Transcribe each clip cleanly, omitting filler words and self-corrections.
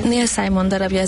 Neil Simon darabja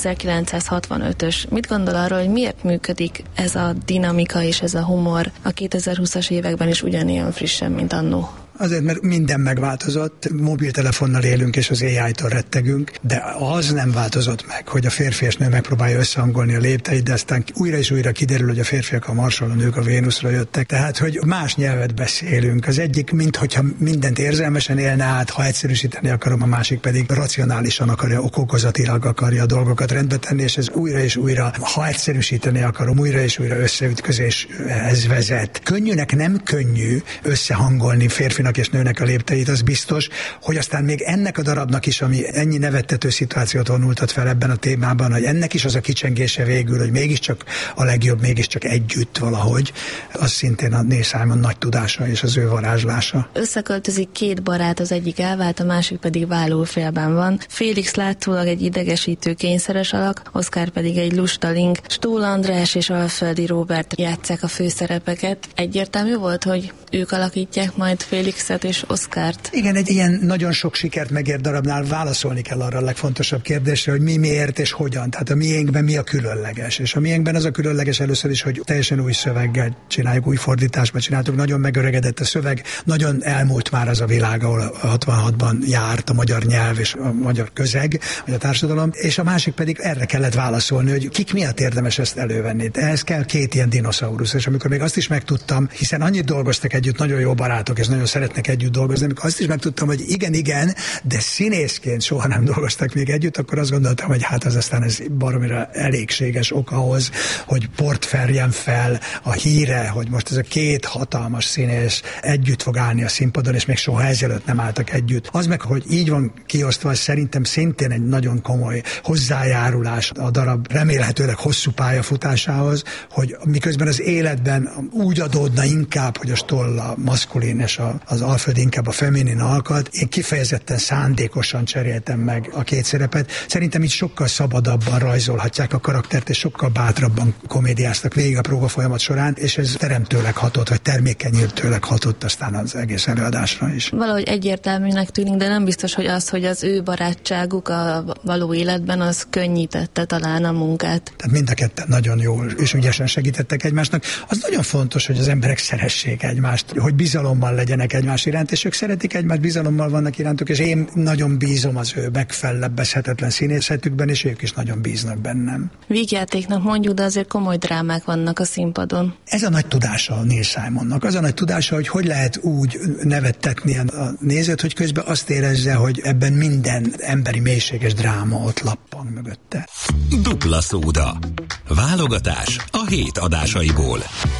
1965-ös. Mit gondol arról, hogy miért működik ez a dinamika és ez a humor a 2020-as években is ugyanilyen frissen, mint annó? Azért, mert minden megváltozott, mobiltelefonnal élünk és az AI-tól rettegünk, de az nem változott meg, hogy a férfi és nő megpróbálja összehangolni a lépteit, de aztán újra és újra kiderül, hogy a férfiak a Marson, a nők a Vénuszra jöttek. Tehát, hogy más nyelvet beszélünk. Az egyik, minthogyha mindent érzelmesen élne át, ha egyszerűsíteni akarom, a másik pedig racionálisan akarja, okokozatilag akarja a dolgokat rendbe tenni, és ez újra és újra, ha egyszerűsíteni akarom, újra és újra összeütközéshez vezet. Könnyűnek nem könnyű összehangolni férfinak és nőnek a lépteit, az biztos, hogy aztán még ennek a darabnak is, ami ennyi nevettető szituációt vonultat fel ebben a témában, hogy ennek is az a kicsengése végül, hogy mégiscsak a legjobb, mégiscsak együtt valahogy, az szintén a Neil Simon nagy tudása és az ő varázslása. Összeköltözik két barát, az egyik elvált, a másik pedig vállófélben van. Félix látszólag egy idegesítő kényszeres alak, Oszkár pedig egy lustaling. Stól András és Alföldi Róbert játsszák a főszerepeket. Egyértelmű volt, hogy ők alakítják majd Félixet és Oszkárt? Igen, egy ilyen nagyon sok sikert megért darabnál válaszolni kell arra a legfontosabb kérdésre, hogy mi miért és hogyan. Tehát a miénkben mi a különleges. És a miénkben az a különleges először is, hogy teljesen új szöveggel csináljuk, új fordításban csináltuk, nagyon megöregedett a szöveg, nagyon elmúlt már az a világ, ahol 66-ban járt a magyar nyelv és a magyar közeg, vagy a társadalom, és a másik pedig erre kellett válaszolni, hogy kik miatt érdemes ezt elővenni. Ehhez kell két ilyen dinoszaurusz, és amikor még azt is megtudtam, hiszen annyit dolgoztak együtt, nagyon jó barátok, és nagyon szeretnek együtt dolgozni, amikor azt is megtudtam, hogy igen, de színészként soha nem dolgoztak még együtt, akkor azt gondoltam, hogy hát az aztán ez baromira elégséges ok ahhoz, hogy port ferjen fel a híre, hogy most ez a két hatalmas színész együtt fog állni a színpadon, és még soha ezelőtt nem álltak együtt. Az meg, hogy így van kiosztva, szerintem szintén egy nagyon komoly hozzájárulás a darab remélhetőleg hosszú pályafutásához, hogy miközben az életben úgy adódna inkább, hogy a Stoll a maszkulin és az Alföld inkább a feminin alkat, én kifejezetten szándékosan cseréltem meg a két szerepet. Szerintem így sokkal szabadabban rajzolhatják a karaktert, és sokkal bátrabban komédiáztak végig a próba folyamat során, és ez teremtőleg hatott, vagy termékenyítőleg hatott aztán az egész előadásra is. Valahogy egyértelműnek tűnik, de nem biztos, hogy az, hogy az ő barátságuk a való életben, az könnyítette talán a munkát. Tehát mind a ketten nagyon jól és ügyesen segítettek egymásnak. Az nagyon fontos, hogy az emberek szeressék egymást, hogy bizalommal legyenek egymás iránt, és ők szeretik egymást, bizalommal vannak irántuk, és én nagyon bízom az ő megfellebbezhetetlen színészetükben, és ők is nagyon bíznak bennem. Vígjátéknak mondjuk, de azért komoly drámák vannak a színpadon. Ez a nagy tudása a Neil Simonnak. Az a nagy tudása, hogy lehet úgy nevettetni a nézőt, hogy közben azt érezze, hogy ebben minden emberi mélységes dráma ott lappang mögötte. Dupla szóda. Válogatás a hét adásaiból.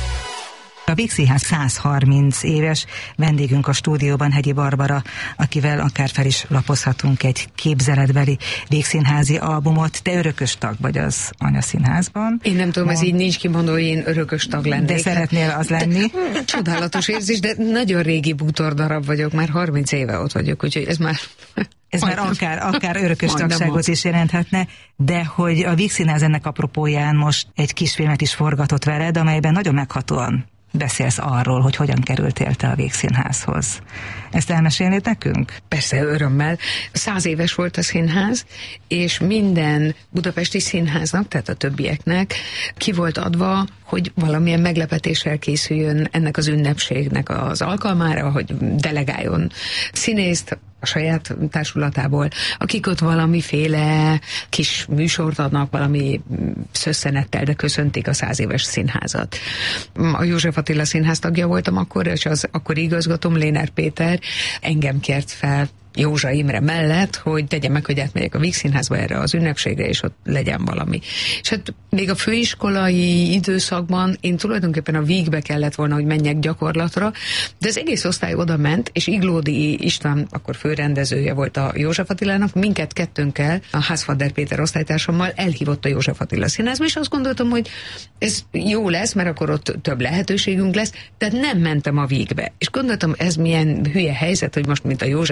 A Víg Színház 130 éves, vendégünk a stúdióban Hegyi Barbara, akivel akár fel is lapozhatunk egy képzeletbeli végszínházi albumot. Te örökös tag vagy az Anyaszínházban. Én nem tudom, ez így nincs kimondva, hogy én örökös tag lennék. De szeretnél az lenni? Csodálatos érzés, de nagyon régi bútordarab vagyok, már 30 éve ott vagyok, úgyhogy ez már... Ez már akár örökös tagságot is jelenthetne, de hogy a Víg Színház ennek apropóján most egy kisfilmet is forgatott veled, amelyben nagyon meghatóan beszélsz arról, hogy hogyan kerültél te a Víg Színházhoz. Ezt elmesélnéd nekünk? Persze, örömmel. 100 éves volt a színház, és minden budapesti színháznak, tehát a többieknek ki volt adva, hogy valamilyen meglepetéssel készüljön ennek az ünnepségnek az alkalmára, hogy delegáljon színészt a saját társulatából, akik ott valamiféle kis műsort adnak, valami szösszenettel, de köszöntik a 100 éves színházat. A József Attila Színház tagja voltam akkor, és az akkori igazgatóm, Léner Péter engem kért fel Józsa Imre mellett, hogy tegye meg, hogy átmegyek a Víg Színházba erre az ünnepségre, és ott legyen valami. És hát még a főiskolai időszakban én tulajdonképpen a Vígbe kellett volna, hogy menjek gyakorlatra, de az egész osztály oda ment, és Iglódi István akkor főrendezője volt a József Attilának, minket kettőnkkel, a Házfader Péter osztálytársammal elhívott a József Attila Színházba, és azt gondoltam, hogy ez jó lesz, mert akkor ott több lehetőségünk lesz, tehát nem mentem a Vígbe. És gondoltam, ez milyen hülye helyzet, hogy most mint a József Attilában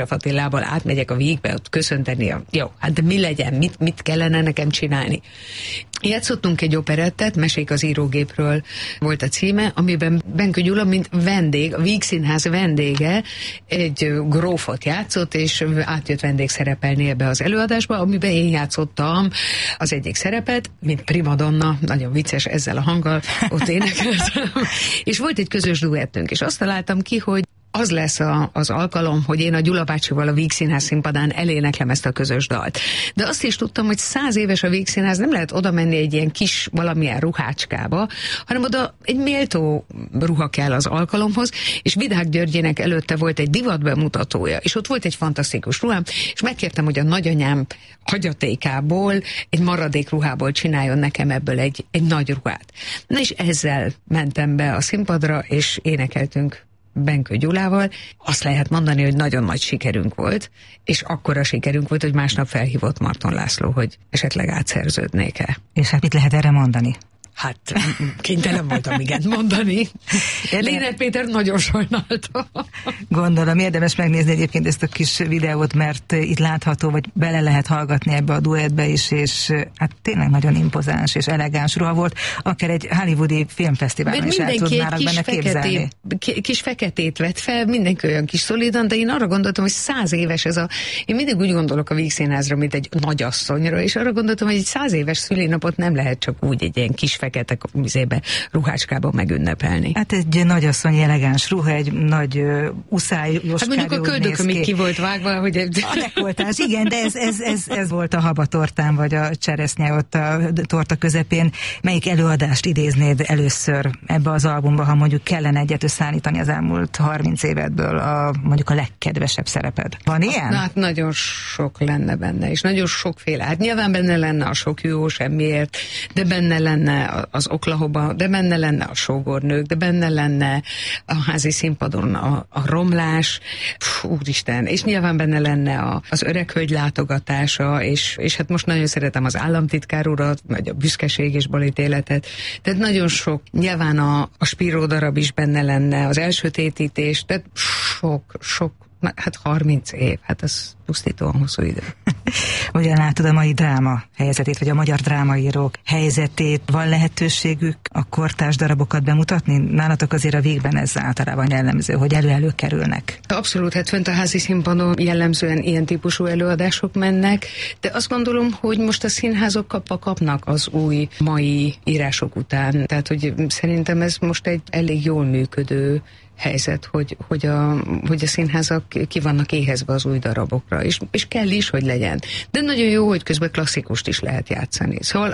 Gyulából átmegyek a Vígbe, ott köszönteni jó, hát de mi legyen, mit kellene nekem csinálni? Játszottunk egy operettet, Mesék az írógépről volt a címe, amiben Benkő Gyula, mint vendég, a Víg Színház vendége egy grófot játszott, és átjött vendégszerepelni ebbe az előadásba, amiben én játszottam az egyik szerepet, mint primadonna, nagyon vicces ezzel a hanggal, ott énekeltem. És volt egy közös duettünk, és azt találtam ki, hogy az lesz az alkalom, hogy én a Gyula bácsival a Víg Színház színpadán eléneklem ezt a közös dalt. De azt is tudtam, hogy 100 éves a Víg Színház, nem lehet oda menni egy ilyen kis valamilyen ruhácskába, hanem oda egy méltó ruha kell az alkalomhoz, és Vidák Györgyének előtte volt egy divat bemutatója, és ott volt egy fantasztikus ruhám, és megkértem, hogy a nagyanyám hagyatékából, egy maradék ruhából csináljon nekem ebből egy nagy ruhát. Na és ezzel mentem be a színpadra, és énekeltünk Benkő Gyulával. Azt lehet mondani, hogy nagyon nagy sikerünk volt, és akkora sikerünk volt, hogy másnap felhívott Marton László, hogy esetleg átszerződnék-e. És hát mit lehet erre mondani? Hát kénytelen voltam igent mondani. Léner Péter nagyon sajnálta. Gondolom, érdemes megnézni egyébként ezt a kis videót, mert itt látható, vagy bele lehet hallgatni ebbe a duettbe is, és hát tényleg nagyon impozáns és elegáns ruha volt, akár egy hollywoodi filmfesztiválon is el tudnának benne képzelni. Kis feketét vett fel, mindenki olyan kis szolidan, de én arra gondoltam, hogy 100 éves ez én mindig úgy gondolok a Víg Színházra, mint egy nagyasszonyra, és arra gondoltam, hogy egy 100 éves szülinapot nem lehet csak úgy egy ilyen kis fekete ruhácskában megünnepelni. Hát egy nagyasszonyi elegáns ruha, egy nagy uszályos. Hát mondjuk a köldökön még ki volt vágva, hogy... A dekoltás, igen, de ez volt a habatortán, vagy a cseresznye ott a torta közepén. Melyik előadást idéznéd először ebbe az albumba, ha mondjuk kellene egyet összeállítani az elmúlt 30 évedből mondjuk a legkedvesebb szereped? Van ilyen? Hát nagyon sok lenne benne, és nagyon sokféle. Hát nyilván benne lenne a Sok jó semmiért, de benne lenne az Oklahoma, de benne lenne a Sógornők, de benne lenne a házi színpadon a romlás, úristen, és nyilván benne lenne az öreg hölgy látogatása, és hát most nagyon szeretem az államtitkár urat, vagy a büszkeség és balítéletet, tehát nagyon sok, nyilván a Spiró darab is benne lenne, az elsötétítés, tehát sok, hát 30 év, hát ez pusztítóan hosszú idő. Hogyan látod a mai dráma helyzetét, vagy a magyar drámaírók helyzetét? Van lehetőségük a kortárs darabokat bemutatni? Nálatok azért a Vígben ez általában jellemző, hogy elő kerülnek. Abszolút, hát fönt a házi színpadon jellemzően ilyen típusú előadások mennek, de azt gondolom, hogy most a színházok kapnak az új mai írások után. Tehát, hogy szerintem ez most egy elég jól működő helyzet, hogy a színházak ki vannak éhezve az új darabokra, és kell is, hogy legyen. De nagyon jó, hogy közben klasszikust is lehet játszani. Szóval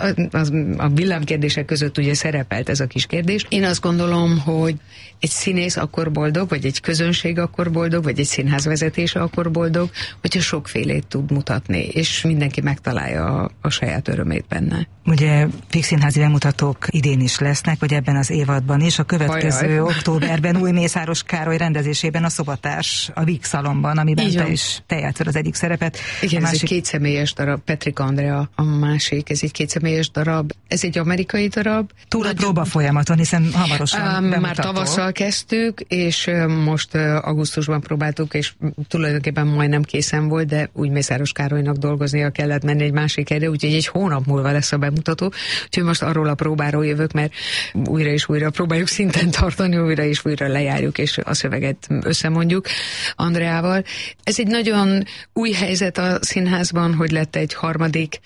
a villámkérdések között ugye szerepelt ez a kis kérdés. Én azt gondolom, hogy egy színész akkor boldog, vagy egy közönség akkor boldog, vagy egy színházvezetés akkor boldog, hogyha sokfélét tud mutatni, és mindenki megtalálja a saját örömét benne. Ugye Víg Színházi bemutatók idén is lesznek, vagy ebben az évadban is. A következő októberben új Mészáros Károly rendezésében a Szobatárs a Víg Szalonban, amiben te játszol az egyik szerepet. Igen, ez egy kétszemélyes darab, Petrik Andrea a másik, ez egy kétszemélyes darab, ez egy amerikai darab. Túl a próba folyamaton, hiszen hamarosan már tavasszal kezdtük, és most augusztusban próbáltuk, és tulajdonképpen majdnem készen volt, de úgy Mészáros Károlynak dolgoznia kellett menni egy másik helyre, úgyhogy egy hónap múlva lesz a bemutató. Úgyhogy most arról a próbáról jövök, mert újra és újra próbáljuk szinten tartani, újra és újra lejárjuk, és a szöveget összemondjuk Andreával. Ez egy nagyon új helyzet a színházban, hogy lett egy harmadik,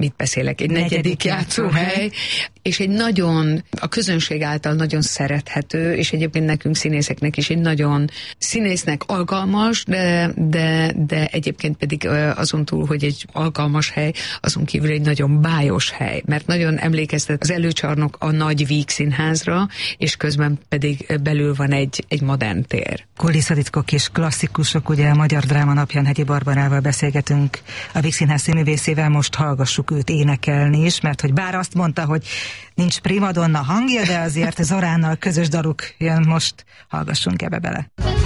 egy negyedik játszóhely, és egy nagyon, a közönség által nagyon szerethető, és egyébként nekünk színészeknek is egy nagyon színésznek alkalmas, de egyébként pedig azon túl, hogy egy alkalmas hely, azon kívül egy nagyon bájos hely, mert nagyon emlékeztet az előcsarnok a nagy Víg Színházra, és közben pedig belül van egy modern tér. Kulisszatitkok és klasszikusok, ugye a Magyar Dráma napján Hegyi Barbarával beszélgetünk a Víg Színház színművészével, most hallgassuk őt énekelni is, mert hogy bár azt mondta, hogy nincs primadonna hangja, de azért Zoránnal közös daluk jön, most hallgassunk ebbe bele.